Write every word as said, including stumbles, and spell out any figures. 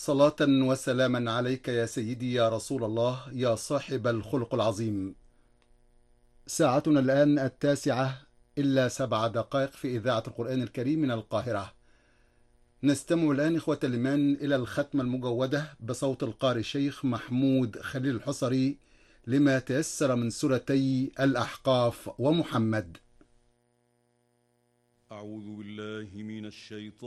صلاة وسلاما عليك يا سيدي يا رسول الله يا صاحب الخلق العظيم. ساعتنا الآن التاسعة إلا سبع دقائق في إذاعة القرآن الكريم من القاهرة. نستمع الآن إخوة الإيمان إلى الختمة المجودة بصوت القارئ الشيخ محمود خليل الحصري لما تيسر من سورتي الأحقاف ومحمد. أعوذ بالله من الشيطان